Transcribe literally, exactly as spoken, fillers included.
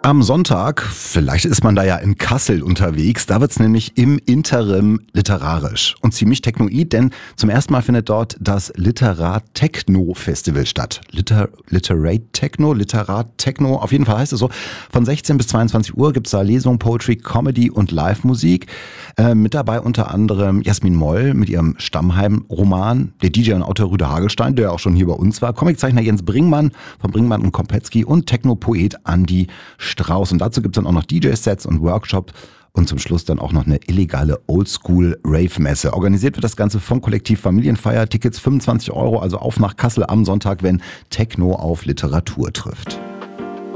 am Sonntag, vielleicht ist man da ja in Kassel unterwegs, da wird's nämlich im Interim literarisch und ziemlich technoid, denn zum ersten Mal findet dort das Literat Techno Festival statt. Liter, Literate Techno, Literat Techno, auf jeden Fall heißt es so. Von sechzehn bis zweiundzwanzig Uhr gibt's da Lesung, Poetry, Comedy und Live-Musik. Äh, mit dabei unter anderem Jasmin Moll mit ihrem Stammheim-Roman, der D J und Autor Rüder Hagelstein, der ja auch schon hier bei uns war, Comiczeichner Jens Bringmann von Bringmann und Kompetzky und Techno-Poet Andi Strauß. Und dazu gibt's dann auch noch D J-Sets und Workshops und zum Schluss dann auch noch eine illegale Oldschool-Rave-Messe. Organisiert wird das Ganze vom Kollektiv Familienfeier. Tickets fünfundzwanzig Euro, also auf nach Kassel am Sonntag, wenn Techno auf Literatur trifft.